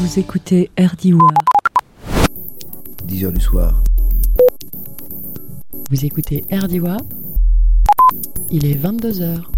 Vous écoutez RDIWA. 10h du soir. Vous écoutez RDIWA. Il est 22h.